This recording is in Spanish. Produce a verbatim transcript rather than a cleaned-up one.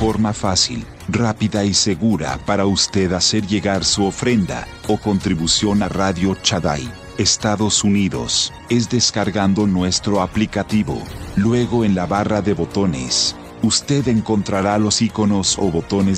forma fácil, rápida y segura para usted hacer llegar su ofrenda o contribución a Radio Shaddai, Estados Unidos, es descargando nuestro aplicativo. Luego en la barra de botones, usted encontrará los iconos o botones